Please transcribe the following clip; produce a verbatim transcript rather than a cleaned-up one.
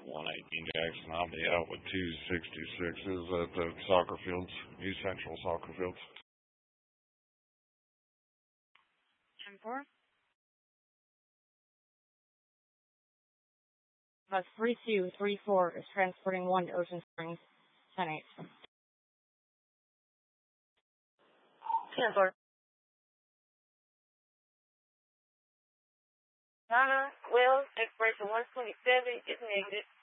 one eighteen Jackson. I'll be out with two sixty-sixes at the soccer fields, East Central soccer fields. ten four. Bus three two three four is transporting one to Ocean Springs, ten eight. ten four. Donna, Wells, expiration one twenty-seven is negative.